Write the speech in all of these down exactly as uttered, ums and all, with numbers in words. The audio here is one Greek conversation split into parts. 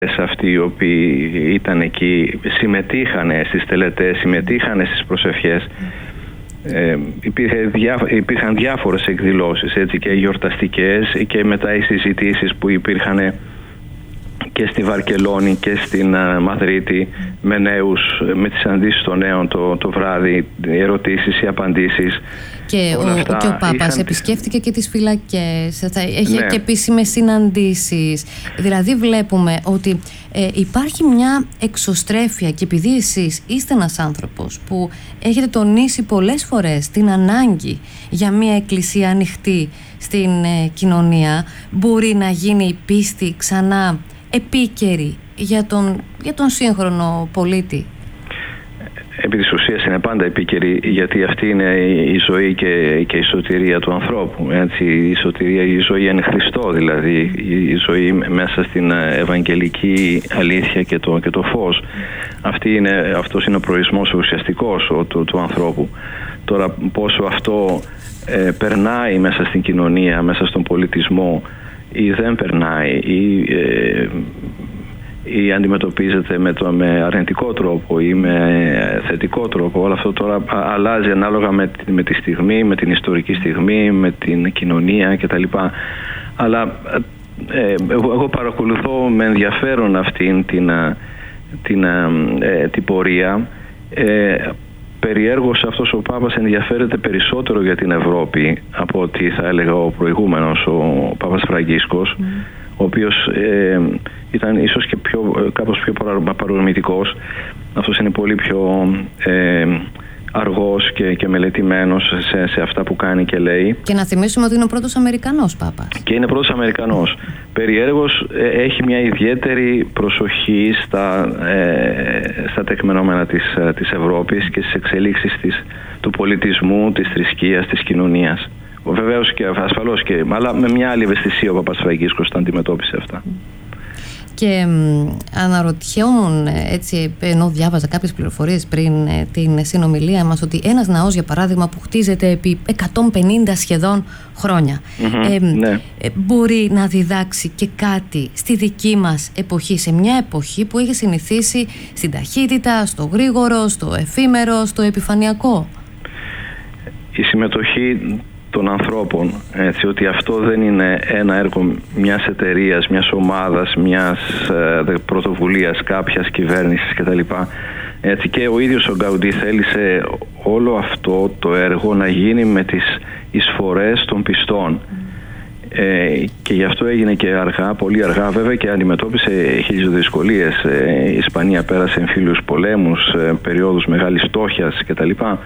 Αυτοί οι οποίοι ήταν εκεί συμμετείχαν στις τελετές, συμμετείχαν στις προσευχές. Ε, υπήρχαν διάφορες εκδηλώσεις, έτσι, και γιορταστικές, και μετά οι συζητήσεις που υπήρχαν και στη Βαρκελόνη και στην Μαδρίτη με νέους, με τις συναντήσεις των νέων το, το βράδυ, οι ερωτήσεις, οι απαντήσεις. Και ο, και ο Πάπας είχαν... επισκέφτηκε και τις φυλακές, θα έχει ναι. και επίσημες συναντήσεις. Δηλαδή βλέπουμε ότι ε, υπάρχει μια εξωστρέφεια, και επειδή εσείς είστε ένας άνθρωπος που έχετε τονίσει πολλές φορές την ανάγκη για μια εκκλησία ανοιχτή στην ε, κοινωνία, μπορεί να γίνει η πίστη ξανά επίκαιρη για τον, για τον σύγχρονο πολίτη? Επί της ουσίας είναι πάντα επίκαιρη, γιατί αυτή είναι η ζωή και, και η σωτηρία του ανθρώπου. Έτσι, η σωτηρία, η ζωή εν Χριστώ, δηλαδή η ζωή μέσα στην ευαγγελική αλήθεια και το, και το φως. Αυτή είναι, αυτός είναι ο προορισμός ουσιαστικός ο, του, του ανθρώπου. Τώρα πόσο αυτό ε, περνάει μέσα στην κοινωνία, μέσα στον πολιτισμό, ή δεν περνάει, ή, ε, ή αντιμετωπίζεται με, το, με αρνητικό τρόπο ή με θετικό τρόπο, όλο αυτό τώρα αλλάζει ανάλογα με, με τη στιγμή, με την ιστορική στιγμή, με την κοινωνία κτλ. Αλλά ε, εγώ, εγώ παρακολουθώ με ενδιαφέρον αυτήν την, την, ε, την πορεία. Ε, Περιέργως αυτός ο Πάπας ενδιαφέρεται περισσότερο για την Ευρώπη από ότι θα έλεγα ο προηγούμενος, ο Πάπας Φραγκίσκος, mm. ο οποίος ε, ήταν ίσως και πιο, κάπως πιο παρορμητικός. Αυτός είναι πολύ πιο ε, αργός και, και μελετημένος σε, σε αυτά που κάνει και λέει. Και να θυμίσουμε ότι είναι ο πρώτος Αμερικανός Πάπας. Και είναι πρώτος Αμερικανός. Περιέργως ε, έχει μια ιδιαίτερη προσοχή στα, ε, στα τεκμενόμενα της, της Ευρώπης και στις εξελίξεις της, του πολιτισμού, της θρησκείας, της κοινωνίας. Βεβαίως και ασφαλώς, και, αλλά με μια άλλη ευαισθησία ο Παπάς Φραγκίσκος τα αντιμετώπισε αυτά. Και αναρωτιόμουν, έτσι, ενώ διάβαζα κάποιες πληροφορίες πριν ε, την συνομιλία μας, ότι ένας ναός, για παράδειγμα, που χτίζεται επί εκατόν πενήντα σχεδόν χρόνια, mm-hmm, ε, ναι. ε, μπορεί να διδάξει και κάτι στη δική μας εποχή, σε μια εποχή που έχει συνηθίσει στην ταχύτητα, στο γρήγορο, στο εφήμερο, στο επιφανειακό. Η συμμετοχή των ανθρώπων, έτσι, ότι αυτό δεν είναι ένα έργο μιας εταιρείας, μιας ομάδας, μιας ε, πρωτοβουλίας κάποιας κυβέρνησης κτλ. Έτσι, και ο ίδιος ο Γκαουντί θέλησε όλο αυτό το έργο να γίνει με τις εισφορές των πιστών. Ε, και γι' αυτό έγινε και αργά, πολύ αργά βέβαια, και αντιμετώπισε χίλιες δυσκολίες. Ε, η Ισπανία πέρασε εμφύλιους πολέμους, ε, περιόδους μεγάλης φτώχειας κτλ.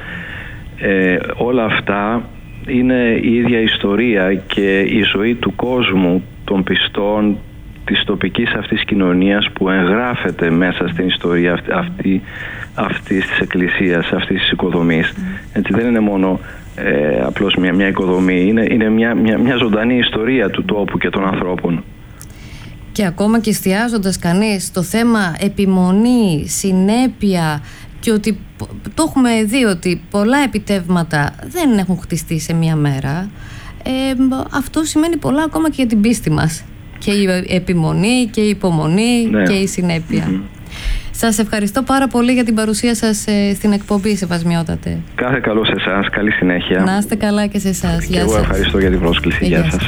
Ε, όλα αυτά είναι η ίδια ιστορία και η ζωή του κόσμου, των πιστών, της τοπικής αυτής κοινωνίας, που εγγράφεται μέσα στην ιστορία αυτή, αυτή, αυτής της εκκλησίας, αυτής της οικοδομής. Έτσι, δεν είναι μόνο ε, απλώς μια, μια οικοδομή, είναι, είναι μια, μια, μια ζωντανή ιστορία του τόπου και των ανθρώπων. Και ακόμα και εστιάζοντας κανείς στο θέμα επιμονή, συνέπεια, και ότι το έχουμε δει ότι πολλά επιτεύγματα δεν έχουν χτιστεί σε μία μέρα, ε, αυτό σημαίνει πολλά ακόμα και για την πίστη μας. Και η επιμονή και η υπομονή, ναι, και η συνέπεια. Mm-hmm. Σας ευχαριστώ πάρα πολύ για την παρουσία σας ε, στην εκπομπή, Σεβασμιότατε. Κάθε καλό σε εσάς, καλή συνέχεια. Να είστε καλά και σε εσάς. Και εγώ σας ευχαριστώ για την πρόσκληση. Γεια, Γεια σας.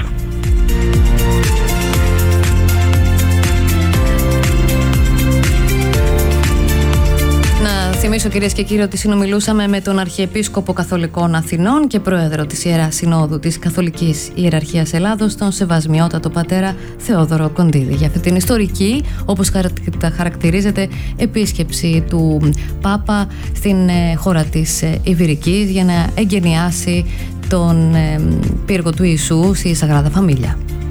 Θυμίσω, κυρίες και κύριοι, ότι συνομιλούσαμε με τον Αρχιεπίσκοπο Καθολικών Αθηνών και Πρόεδρο της Ιεράς Συνόδου της Καθολικής Ιεραρχίας Ελλάδος, τον Σεβασμιότατο Πατέρα Θεόδωρο Κοντίδη, για αυτή την ιστορική, όπως χαρακτηρίζεται, επίσκεψη του Πάπα στην χώρα της Ιβηρικής για να εγκαινιάσει τον πύργο του Ιησού στη Σαγράδα Φαμίλια.